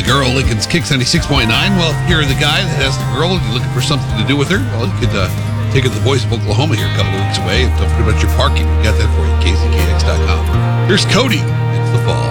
girl, Lincoln's Kicks 96.9. Well, if you're the guy that has the girl and you're looking for something to do with her, well, you could take her to the Voice of Oklahoma here a couple of weeks away. And don't forget about your parking. We got that for you at KZKX.com. Here's Cody. It's the fall.